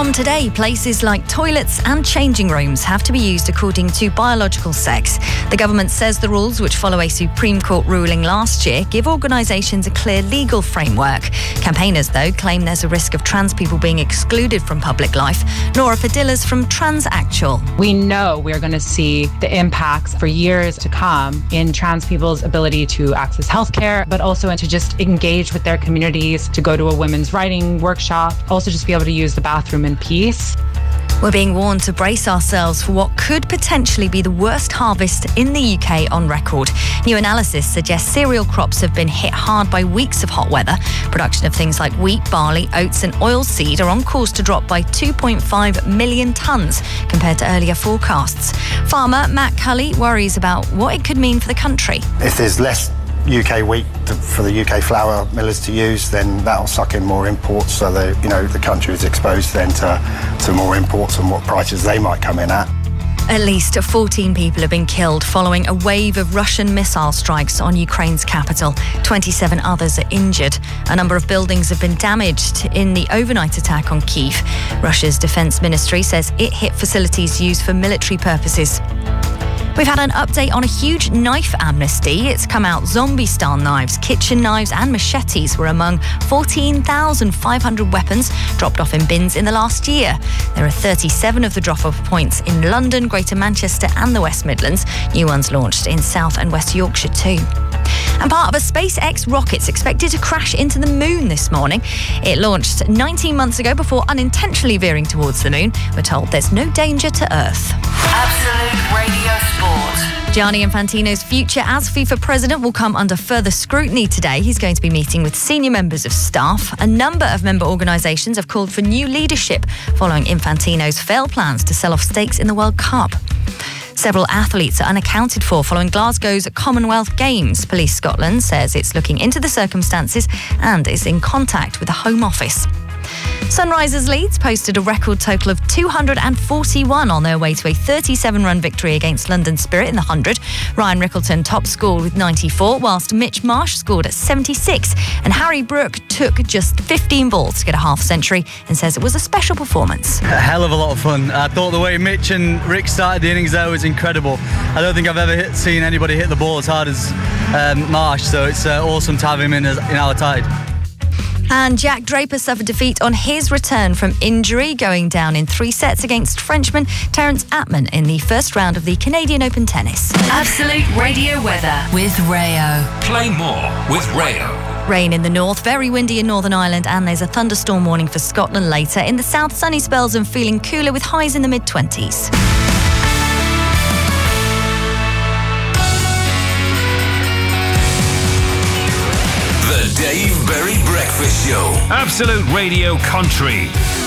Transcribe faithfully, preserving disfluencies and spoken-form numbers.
From today, places like toilets and changing rooms have to be used according to biological sex. The government says the rules, which follow a Supreme Court ruling last year, give organisations a clear legal framework. Campaigners, though, claim there's a risk of trans people being excluded from public life. Nora Fadillas from Transactual. We know we're going to see the impacts for years to come in trans people's ability to access healthcare, but also to just engage with their communities, to go to a women's writing workshop, also just be able to use the bathroom in peace. We're being warned to brace ourselves for what could potentially be the worst harvest in the U K on record. New analysis suggests cereal crops have been hit hard by weeks of hot weather. Production of things like wheat, barley, oats and oilseed are on course to drop by two point five million tonnes compared to earlier forecasts. Farmer Matt Cully worries about what it could mean for the country. If there's less U K wheat to, for the U K flour millers to use, then that'll suck in more imports, so the you know the country is exposed then to, to more imports and what prices they might come in at. At least fourteen people have been killed following a wave of Russian missile strikes on Ukraine's capital. twenty-seven others are injured. A number of buildings have been damaged in the overnight attack on Kyiv. Russia's defence ministry says it hit facilities used for military purposes. We've had an update on a huge knife amnesty. It's come out zombie-style knives, kitchen knives and machetes were among fourteen thousand five hundred weapons dropped off in bins in the last year. There are thirty-seven of the drop-off points in London, Greater Manchester and the West Midlands. New ones launched in South and West Yorkshire too. And part of a SpaceX rocket's expected to crash into the moon this morning. It launched nineteen months ago before unintentionally veering towards the moon. We're told there's no danger to Earth. Absolute Radio Sport. Gianni Infantino's future as FIFA president will come under further scrutiny today. He's going to be meeting with senior members of staff. A number of member organisations have called for new leadership following Infantino's failed plans to sell off stakes in the World Cup. Several athletes are unaccounted for following Glasgow's Commonwealth Games. Police Scotland says it's looking into the circumstances and is in contact with the Home Office. Sunrisers Leeds posted a record total of two hundred forty-one on their way to a thirty-seven run victory against London Spirit in the one hundred. Ryan Rickleton top scored with ninety-four, whilst Mitch Marsh scored at seventy-six. And Harry Brook took just fifteen balls to get a half century and says it was a special performance. A hell of a lot of fun. I thought the way Mitch and Rick started the innings there was incredible. I don't think I've ever hit, seen anybody hit the ball as hard as um, Marsh, so it's uh, awesome to have him in, as, in our tide. And Jack Draper suffered defeat on his return from injury, going down in three sets against Frenchman Terence Atman in the first round of the Canadian Open Tennis. Absolute Radio weather with Rayo. Play more with Rayo. Rain in the north, very windy in Northern Ireland, and there's a thunderstorm warning for Scotland later. In the south, sunny spells and feeling cooler with highs in the mid-twenties. The Dave Berry Breakfast Show. Absolute Radio Country.